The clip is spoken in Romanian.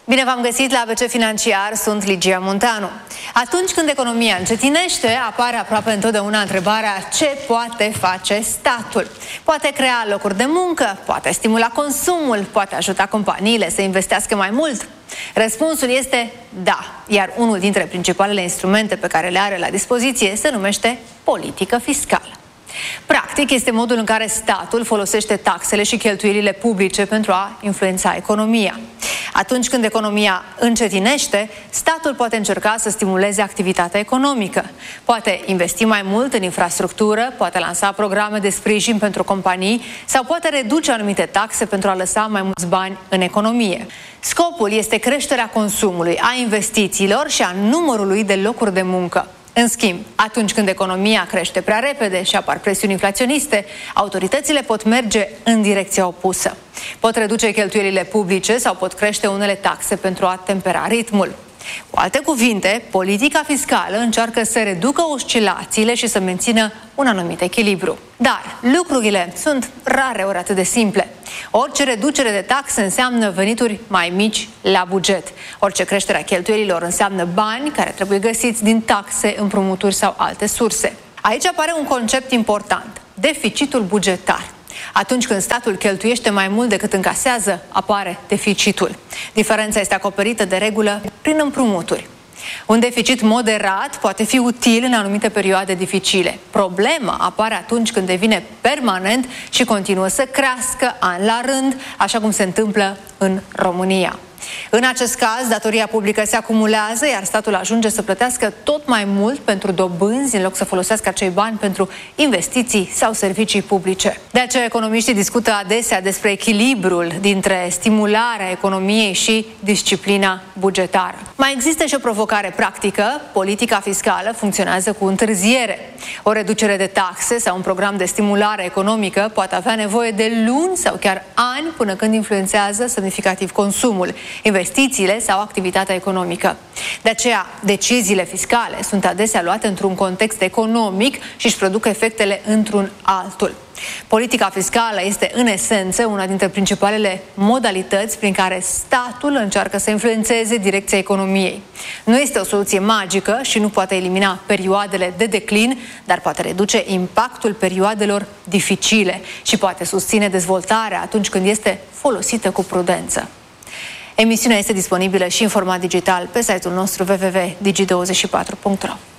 Bine v-am găsit la ABC Financiar, sunt Ligia Munteanu. Atunci când economia încetinește, apare aproape întotdeauna întrebarea ce poate face statul. Poate crea locuri de muncă, poate stimula consumul, poate ajuta companiile să investească mai mult. Răspunsul este da, iar unul dintre principalele instrumente pe care le are la dispoziție se numește politică fiscală. Practic, este modul în care statul folosește taxele și cheltuielile publice pentru a influența economia. Atunci când economia încetinește, statul poate încerca să stimuleze activitatea economică. Poate investi mai mult în infrastructură, poate lansa programe de sprijin pentru companii sau poate reduce anumite taxe pentru a lăsa mai mulți bani în economie. Scopul este creșterea consumului, a investițiilor și a numărului de locuri de muncă. În schimb, atunci când economia crește prea repede și apar presiuni inflaționiste, autoritățile pot merge în direcția opusă. Pot reduce cheltuielile publice sau pot crește unele taxe pentru a tempera ritmul. Cu alte cuvinte, politica fiscală încearcă să reducă oscilațiile și să mențină un anumit echilibru. Dar lucrurile sunt rareori atât de simple. Orice reducere de taxe înseamnă venituri mai mici la buget. Orice creștere a cheltuielilor înseamnă bani care trebuie găsiți din taxe, împrumuturi sau alte surse. Aici apare un concept important: deficitul bugetar. Atunci când statul cheltuiește mai mult decât încasează, apare deficitul. Diferența este acoperită de regulă prin împrumuturi. Un deficit moderat poate fi util în anumite perioade dificile. Problema apare atunci când devine permanent și continuă să crească an la rând, așa cum se întâmplă în România. În acest caz, datoria publică se acumulează, iar statul ajunge să plătească tot mai mult pentru dobânzi, în loc să folosească acei bani pentru investiții sau servicii publice. De aceea, economiștii discută adesea despre echilibrul dintre stimularea economiei și disciplina bugetară. Mai există și o provocare practică: politica fiscală funcționează cu întârziere. O reducere de taxe sau un program de stimulare economică poate avea nevoie de luni sau chiar ani până când influențează semnificativ consumul, investițiile sau activitatea economică. De aceea, deciziile fiscale sunt adesea luate într-un context economic și își produc efectele într-un altul. Politica fiscală este, în esență, una dintre principalele modalități prin care statul încearcă să influențeze direcția economiei. Nu este o soluție magică și nu poate elimina perioadele de declin, dar poate reduce impactul perioadelor dificile și poate susține dezvoltarea atunci când este folosită cu prudență. Emisiunea este disponibilă și în format digital pe site-ul nostru www.digi24.ro.